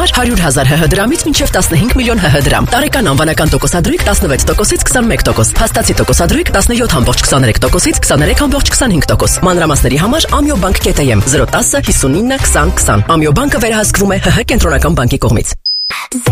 համար 100,000 ՀՀ դրամից մինչև 15 միլիոն ՀՀ դրամ։ Տարեկան անվանական տոկոսադրույք 16%-ից 21%, փաստացի տոկոսադրույք 17.23%-ից 23.25%։ Մանրամասների համար Ամիոբանկ.am 010 59 20 20։ Ամիոբանկը վերահսկվում է ՀՀ կենտրոնական բանկի կողմից։